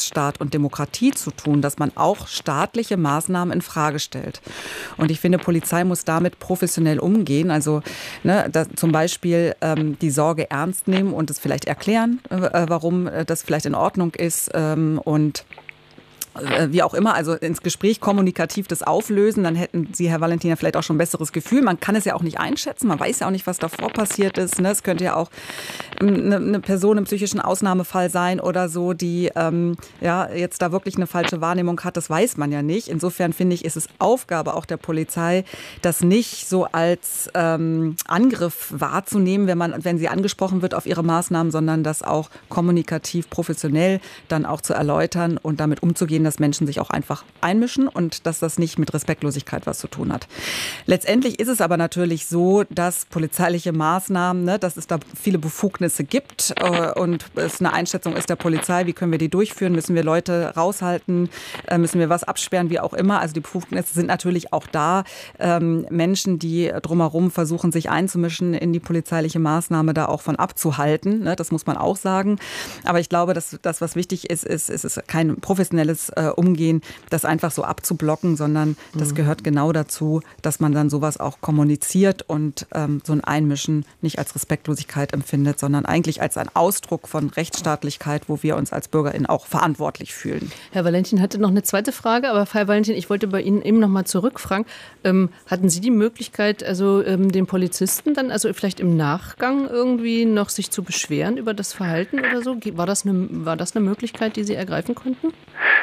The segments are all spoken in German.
Rechtsstaat und Demokratie zu tun, dass man auch staatliche Maßnahmen in Frage stellt. Und ich finde, Polizei muss damit professionell umgehen. Also zum Beispiel die Sorge ernst nehmen und es vielleicht erklären, warum das vielleicht in Ordnung ist und wie auch immer, also ins Gespräch kommunikativ das auflösen, dann hätten Sie, Herr Valentin, vielleicht auch schon ein besseres Gefühl. Man kann es ja auch nicht einschätzen, man weiß ja auch nicht, was davor passiert ist. Es könnte ja auch eine Person im psychischen Ausnahmefall sein oder so, die jetzt da wirklich eine falsche Wahrnehmung hat, das weiß man ja nicht. Insofern finde ich, ist es Aufgabe auch der Polizei, das nicht so als Angriff wahrzunehmen, wenn sie angesprochen wird auf ihre Maßnahmen, sondern das auch kommunikativ, professionell dann auch zu erläutern und damit umzugehen, dass Menschen sich auch einfach einmischen und dass das nicht mit Respektlosigkeit was zu tun hat. Letztendlich ist es aber natürlich so, dass polizeiliche Maßnahmen, dass es da viele Befugnisse gibt und es eine Einschätzung ist der Polizei, wie können wir die durchführen, müssen wir Leute raushalten, müssen wir was absperren, wie auch immer. Also die Befugnisse sind natürlich auch da. Menschen, die drumherum versuchen, sich einzumischen in die polizeiliche Maßnahme, da auch von abzuhalten. Das muss man auch sagen. Aber ich glaube, dass das, was wichtig ist, ist kein professionelles Umgehen, das einfach so abzublocken, sondern das gehört genau dazu, dass man dann sowas auch kommuniziert und so ein Einmischen nicht als Respektlosigkeit empfindet, sondern eigentlich als ein Ausdruck von Rechtsstaatlichkeit, wo wir uns als BürgerInnen auch verantwortlich fühlen. Herr Valentin hatte noch eine zweite Frage, aber Herr Valentin, ich wollte bei Ihnen eben noch mal zurückfragen. Hatten Sie die Möglichkeit, den Polizisten dann vielleicht im Nachgang irgendwie noch sich zu beschweren über das Verhalten oder so? War das eine Möglichkeit, die Sie ergreifen konnten?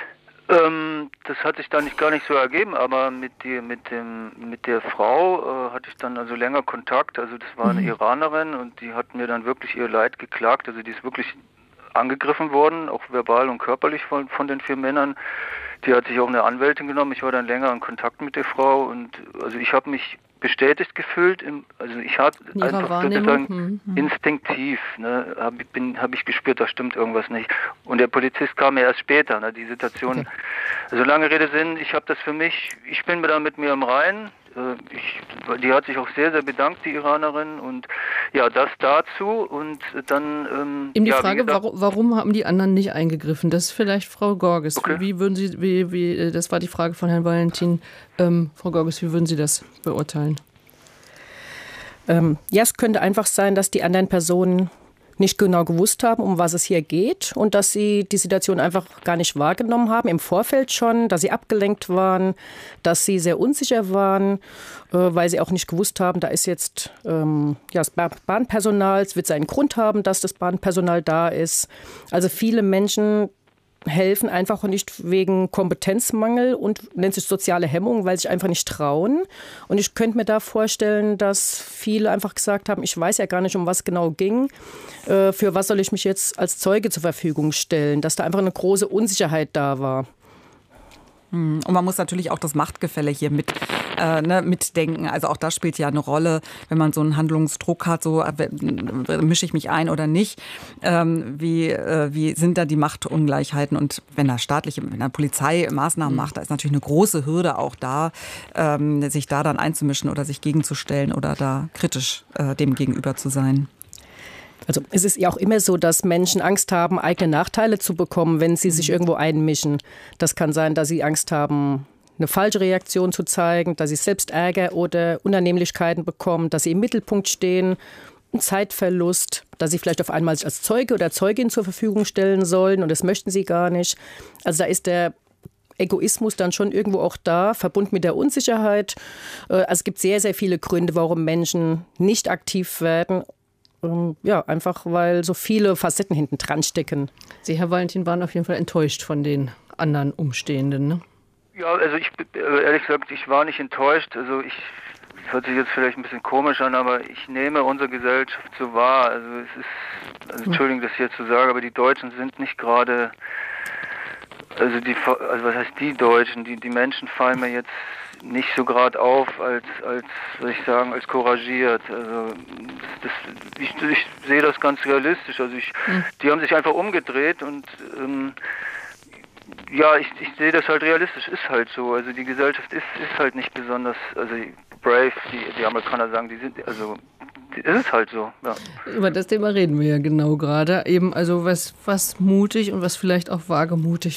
Das hat sich dann gar nicht so ergeben, aber mit der Frau hatte ich dann also länger Kontakt. Also das war eine Iranerin und die hat mir dann wirklich ihr Leid geklagt. Also die ist wirklich angegriffen worden, auch verbal und körperlich von den 4 Männern. Die hat sich auch eine Anwältin genommen. Ich war dann länger in Kontakt mit der Frau und also ich habe mich bestätigt gefühlt. Ich hatte einfach sozusagen instinktiv, habe ich gespürt, da stimmt irgendwas nicht. Und der Polizist kam ja erst später. Die Situation, okay. Also lange Rede Sinn, ich habe das für mich, ich bin da mit mir im Reinen. Die hat sich auch sehr, sehr bedankt, die Iranerin. Und ja, das dazu. Und dann... Eben die Frage, warum haben die anderen nicht eingegriffen? Das ist vielleicht Frau Gorges. Okay. Wie würden Sie, das war die Frage von Herrn Valentin. Frau Gorges, wie würden Sie das beurteilen? Es könnte einfach sein, dass die anderen Personen nicht genau gewusst haben, um was es hier geht und dass sie die Situation einfach gar nicht wahrgenommen haben, im Vorfeld schon, dass sie abgelenkt waren, dass sie sehr unsicher waren, weil sie auch nicht gewusst haben, da ist jetzt das Bahnpersonal, es wird seinen Grund haben, dass das Bahnpersonal da ist. Also viele Menschen helfen einfach nicht wegen Kompetenzmangel und nennt sich soziale Hemmung, weil sie sich einfach nicht trauen. Und ich könnte mir da vorstellen, dass viele einfach gesagt haben, ich weiß ja gar nicht, um was genau ging. Für was soll ich mich jetzt als Zeuge zur Verfügung stellen? Dass da einfach eine große Unsicherheit da war. Und man muss natürlich auch das Machtgefälle hier mitdenken. Also auch das spielt ja eine Rolle, wenn man so einen Handlungsdruck hat, so mische ich mich ein oder nicht. Wie sind da die Machtungleichheiten? Und wenn da Polizei Maßnahmen macht, da ist natürlich eine große Hürde auch da, sich da dann einzumischen oder sich gegenzustellen oder da kritisch dem gegenüber zu sein. Also es ist ja auch immer so, dass Menschen Angst haben, eigene Nachteile zu bekommen, wenn sie sich irgendwo einmischen. Das kann sein, dass sie Angst haben, eine falsche Reaktion zu zeigen, dass sie selbst Ärger oder Unannehmlichkeiten bekommen, dass sie im Mittelpunkt stehen, ein Zeitverlust, dass sie vielleicht auf einmal sich als Zeuge oder Zeugin zur Verfügung stellen sollen und das möchten sie gar nicht. Also da ist der Egoismus dann schon irgendwo auch da, verbunden mit der Unsicherheit. Also es gibt sehr, sehr viele Gründe, warum Menschen nicht aktiv werden. Einfach weil so viele Facetten hinten dran stecken. Sie, Herr Valentin, waren auf jeden Fall enttäuscht von den anderen Umstehenden, ne? Ja, also ehrlich gesagt, ich war nicht enttäuscht. Also das hört sich jetzt vielleicht ein bisschen komisch an, aber ich nehme unsere Gesellschaft so wahr. Also Entschuldigung, das jetzt zu sagen, aber die Deutschen sind nicht gerade, also was heißt die Deutschen? Die Menschen fallen mir jetzt nicht so gerade auf als soll ich sagen, als couragiert. Also ich sehe das ganz realistisch. Also die haben sich einfach umgedreht und ich sehe das halt realistisch. Ist halt so. Also die Gesellschaft ist halt nicht besonders, also brave. Die Amerikaner sagen, es ist halt so. Ja. Über das Thema reden wir ja genau gerade. Eben also was mutig und was vielleicht auch wagemutig